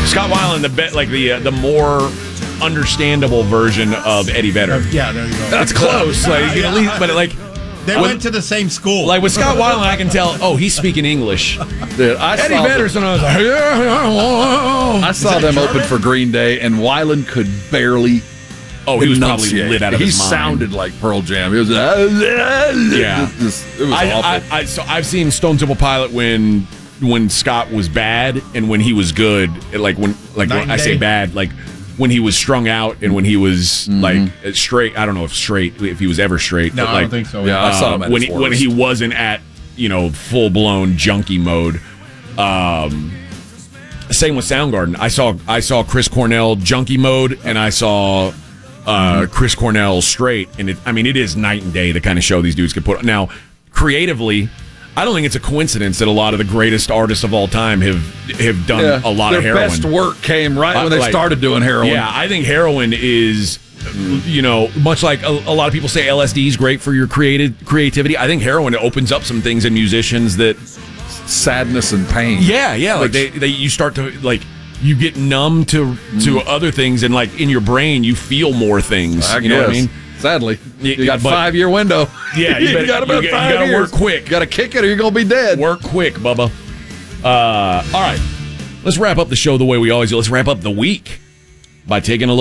Scott Weiland, the more understandable version of Eddie Vedder. Yeah, there you go. It's close, at least, but they went to the same school. Like with Scott Weiland, I can tell. Oh, he's speaking English. Dude, Eddie Vedder, I was like, I saw them open for Green Day, and Weiland could barely. Oh, he was probably enunciate. lit out of his mind. He sounded like Pearl Jam. It was yeah. It was awful. So I've seen Stone Temple Pilot when Scott was bad and when he was good. When I say bad, like when he was strung out and when he was like straight. I don't know if he was ever straight. No, but I don't think so. Yeah, I saw him at when his when worst. he wasn't at full blown junkie mode. Same with Soundgarden. I saw Chris Cornell junkie mode and I saw Chris Cornell straight, and it is night and day the kind of show these dudes can put on. Now, creatively, I don't think it's a coincidence that a lot of the greatest artists of all time have done a lot of heroin. Their best work came right when they started doing heroin. Yeah, I think heroin is, much like a lot of people say LSD is great for your creativity. I think heroin opens up some things in musicians that sadness and pain. Yeah, like you start to you get numb to other things, and like in your brain you feel more things. You know what I mean? Sadly, you got a 5-year window. Yeah, you got about 5 years. You got to work quick. You got to kick it, or you're gonna be dead. Work quick, Bubba. All right, let's wrap up the show the way we always do. Let's wrap up the week by taking a look